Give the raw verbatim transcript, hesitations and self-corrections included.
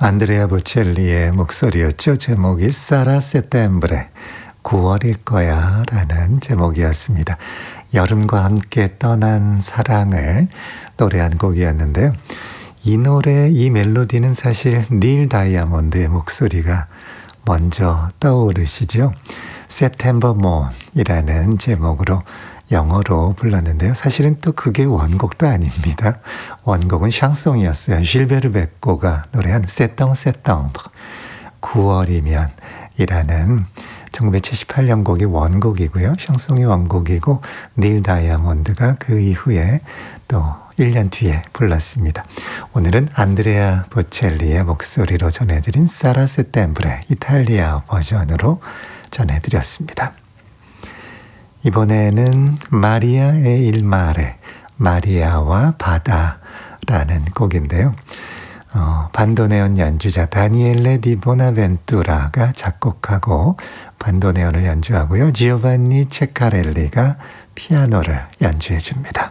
안드레아 보첼리의 목소리였죠. 제목이 사라 세템브레, 구월일 거야 라는 제목이었습니다. 여름과 함께 떠난 사랑을 노래한 곡이었는데요. 이 노래, 이 멜로디는 사실 닐 다이아몬드의 목소리가 먼저 떠오르시죠. September Moon이라는 제목으로 영어로 불렀는데요. 사실은 또 그게 원곡도 아닙니다. 원곡은 샹송이었어요. 실베르 베코가 노래한 세덩 세덩 구월이면 이라는 천구백칠십팔 년 곡이 원곡이고요. 샹송이 원곡이고 닐 다이아몬드가 그 이후에 또 일 년 뒤에 불렀습니다. 오늘은 안드레아 보첼리의 목소리로 전해드린 사라 세템브레 이탈리아 버전으로 전해드렸습니다. 이번에는 마리아 에 일 마레, 마리아와 바다라는 곡인데요. 어, 반도네온 연주자 다니엘레 디 보나벤투라가 작곡하고 반도네온을 연주하고요. 지오반니 체카렐리가 피아노를 연주해 줍니다.